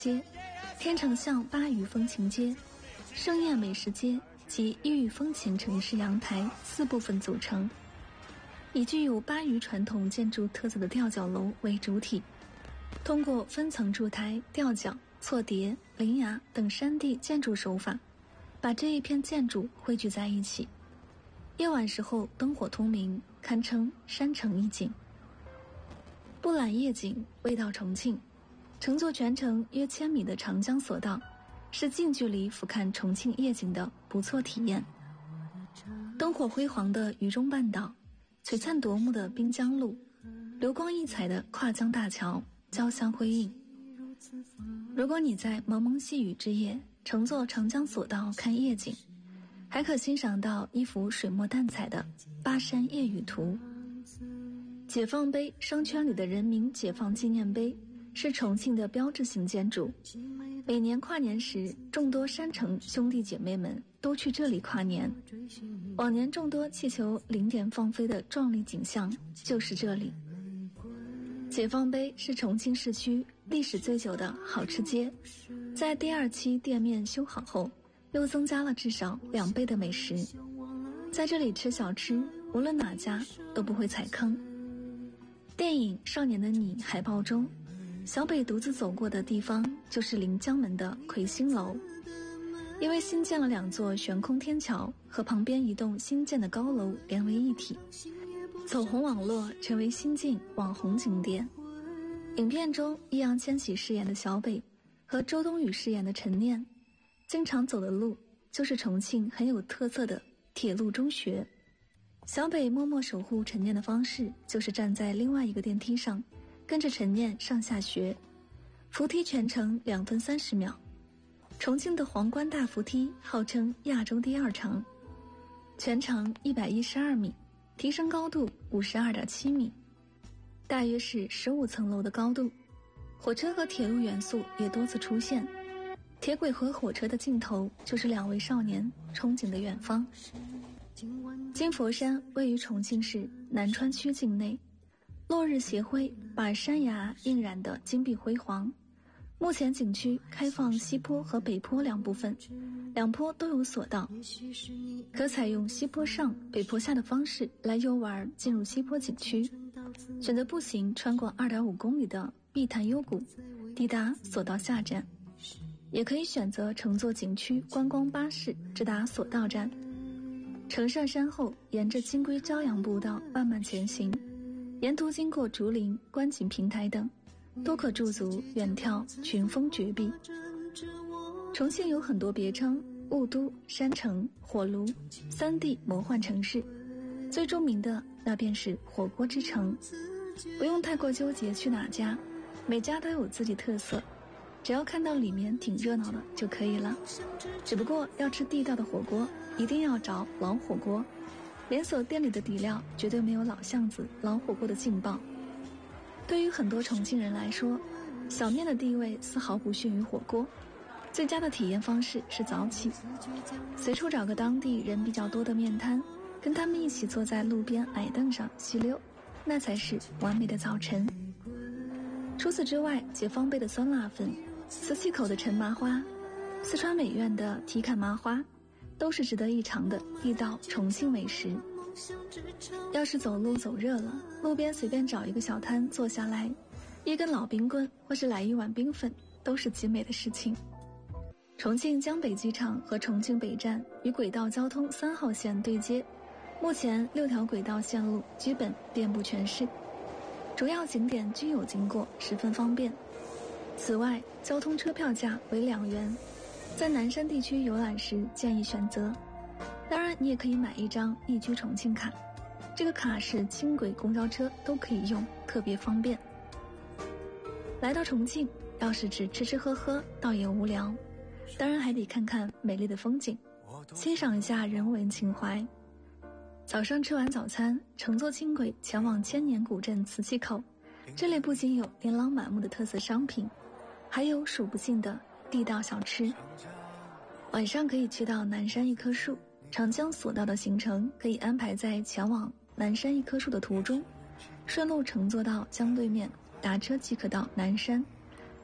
街、天成巷巴渝风情街、盛宴美食街及异域风情城市阳台4部分组成，以具有巴渝传统建筑特色的吊脚楼为主体，通过分层筑台、吊脚、错叠、临崖等山地建筑手法，把这一片建筑汇聚在一起。夜晚时候灯火通明，堪称山城一景。不揽夜景，未到重庆，乘坐全程约1000米的长江索道，是近距离俯瞰重庆夜景的不错体验。灯火辉煌的渝中半岛，璀璨夺目的滨江路，流光溢彩的跨江大桥，交相辉映。如果你在蒙蒙细雨之夜乘坐长江索道看夜景，还可欣赏到一幅水墨淡彩的巴山夜雨图。解放碑商圈里的人民解放纪念碑是重庆的标志性建筑，每年跨年时，众多山城兄弟姐妹们都去这里跨年。往年众多气球零点放飞的壮丽景象就是这里。解放碑是重庆市区历史最久的好吃街，在第2期店面修好后，又增加了至少2倍的美食。在这里吃小吃，无论哪家都不会踩坑。电影《少年的你》海报中，小北独自走过的地方就是临江门的魁星楼，因为新建了2座悬空天桥，和旁边一栋新建的高楼连为一体，走红网络成为新晋网红景点。影片中易烊千玺饰演的小北和周冬雨饰演的陈念，经常走的路就是重庆很有特色的铁路中学。小北默默守护陈念的方式，就是站在另外一个电梯上，跟着陈念上下学，扶梯全程2分30秒。重庆的皇冠大扶梯号称亚洲第2长，全长112米，提升高度52.7米，大约是15层楼的高度。火车和铁路元素也多次出现，铁轨和火车的尽头就是2位少年憧憬的远方。金佛山位于重庆市南川区境内，落日斜晖把山崖映染得金碧辉煌。目前景区开放西坡和北坡2部分，2坡都有索道，可采用西坡上北坡下的方式来游玩进入西坡景区，选择步行穿过2.5公里的碧潭幽谷，抵达索道下站，也可以选择乘坐景区观光巴士直达索道站。乘上山后，沿着金龟朝阳步道慢慢前行，沿途经过竹林、观景平台等，都可驻足远眺群峰绝壁。重庆有很多别称，雾都、山城、火炉3地魔幻城市，最著名的那便是火锅之城。不用太过纠结去哪家，每家都有自己特色，只要看到里面挺热闹的就可以了。只不过要吃地道的火锅，一定要找老火锅，连锁店里的底料绝对没有老巷子老火锅的劲爆。对于很多重庆人来说，小面的地位丝毫不逊于火锅。最佳的体验方式是早起，随处找个当地人比较多的面摊，跟他们一起坐在路边矮凳上细溜，那才是完美的早晨。除此之外，解放碑的酸辣粉、磁器口的陈麻花、四川美院的蹄坎麻花，都是值得一尝的地道重庆美食。要是走路走热了，路边随便找一个小摊坐下来，一根老冰棍或是来一碗冰粉，都是极美的事情。重庆江北机场和重庆北站与轨道交通3号线对接，目前6条轨道线路基本遍布全市，主要景点均有经过，十分方便。此外，交通车票价为2元，在南山地区游览时建议选择。当然，你也可以买一张易居重庆卡，这个卡是轻轨、公交车都可以用，特别方便。来到重庆，要是只吃吃喝喝，倒也无聊，当然还得看看美丽的风景，欣赏一下人文情怀。早上吃完早餐，乘坐轻轨前往千年古镇磁器口，这里不仅有琳琅满目的特色商品，还有数不尽的地道小吃。晚上可以去到南山一棵树，长江索道的行程可以安排在前往南山一棵树的途中，顺路乘坐到江对面，打车即可到南山。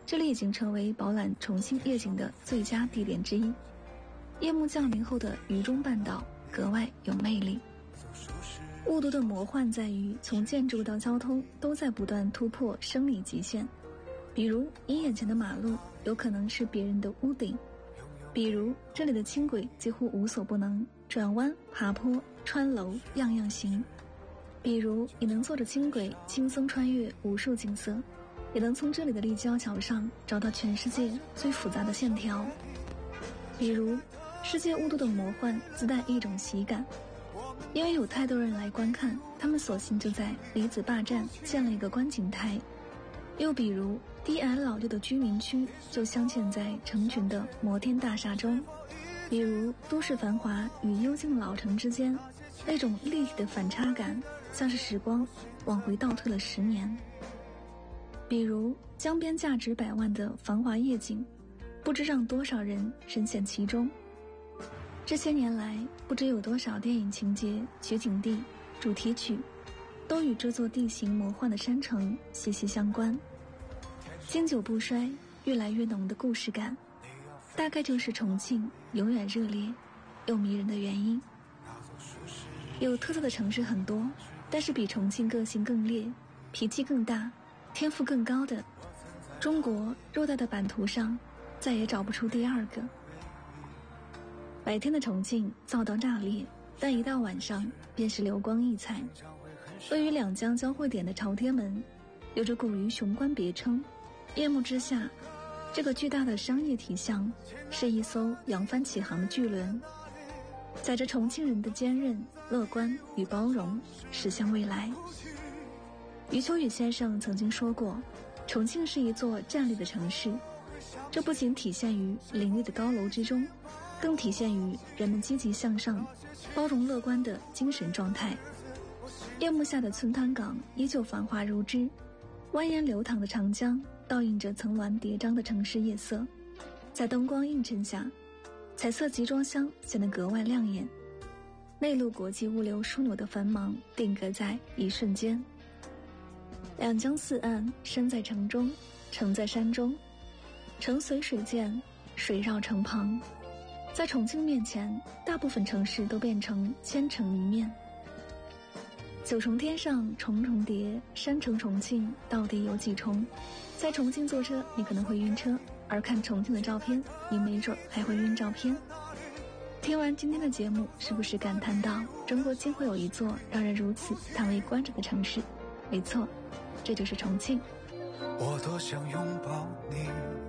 这里已经成为饱览重庆夜景的最佳地点之一。夜幕降临后的渝中半岛格外有魅力。雾都的魔幻在于，从建筑到交通都在不断突破生理极限。比如你眼前的马路有可能是别人的屋顶，比如这里的轻轨几乎无所不能，转弯、爬坡、穿楼样样行。比如你能坐着轻轨轻松穿越无数景色，也能从这里的立交桥上找到全世界最复杂的线条。比如世界雾都的魔幻自带一种喜感，因为有太多人来观看，他们索性就在李子坝站建了一个观景台。又比如低矮老旧的居民区就镶嵌在成群的摩天大厦中，比如都市繁华与幽静的老城之间那种立体的反差感，像是时光往回倒退了10年。比如江边价值100万的繁华夜景，不知让多少人深陷其中。这些年来，不知有多少电影情节、取景地、主题曲都与这座地形魔幻的山城息息相关。经久不衰、越来越浓的故事感，大概就是重庆永远热烈又迷人的原因。有特色的城市很多，但是比重庆个性更烈、脾气更大、天赋更高的，中国偌大的版图上再也找不出第二个。白天的重庆燥到炸裂，但一到晚上便是流光溢彩。位于两江交汇点的朝天门有着古渝雄关别称，夜幕之下，这个巨大的商业体象是一艘扬帆起航的巨轮，载着重庆人的坚韧、乐观与包容驶向未来。余秋雨先生曾经说过，重庆是一座站立的城市，这不仅体现于林立的高楼之中，更体现于人们积极向上、包容乐观的精神状态。夜幕下的村滩港依旧繁华如织，蜿蜒流淌的长江倒映着层峦叠嶂的城市夜色，在灯光映衬下，彩色集装箱显得格外亮眼。内陆国际物流枢纽的繁忙定格在一瞬间。两江四岸，山在城中，城在山中，城随水溅，水绕城旁。在重庆面前，大部分城市都变成千城一面。九重天上重重叠，山城重庆到底有几重？在重庆坐车你可能会晕车，而看重庆的照片你没准还会晕照片。听完今天的节目，是不是感叹到中国竟会有一座让人如此叹为观止的城市？没错，这就是重庆。 我多想拥抱你，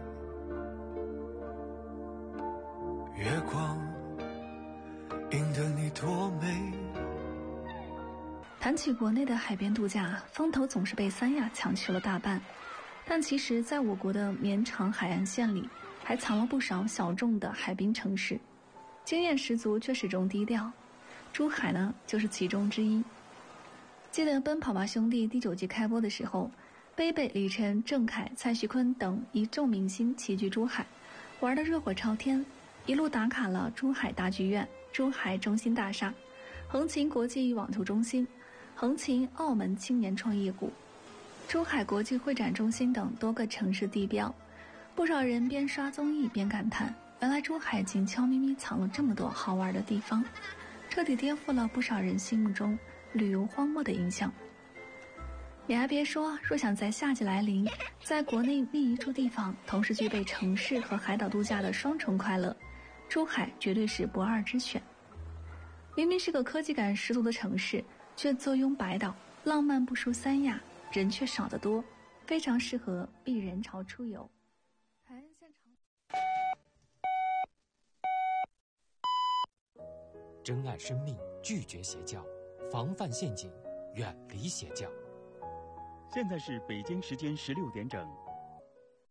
月光映得你多美。 谈起国内的海边度假，风头总是被三亚抢去了大半，但其实在我国的绵长海岸线里还藏了不少小众的海滨城市，经验十足却始终低调。珠海呢，就是其中之一。记得《奔跑吧兄弟》第9季开播的时候，贝贝、李晨、郑恺、蔡徐坤等一众明星齐聚珠海，玩得热火朝天，一路打卡了珠海大剧院、珠海中心大厦、横琴国际网球中心、横琴澳门青年创业谷、珠海国际会展中心等多个城市地标。不少人边刷综艺边感叹，原来珠海竟悄咪咪藏了这么多好玩的地方，彻底颠覆了不少人心目中旅游荒漠的印象。你还别说，若想在夏季来临，在国内觅一处地方同时具备城市和海岛度假的双重快乐，珠海绝对是不二之选。明明是个科技感十足的城市，却坐拥百岛，浪漫不输三亚，人却少得多，非常适合避人潮出游。海岸线长， 珍爱生命，拒绝邪教，防范陷阱，远离邪教。 现在是北京时间16点整。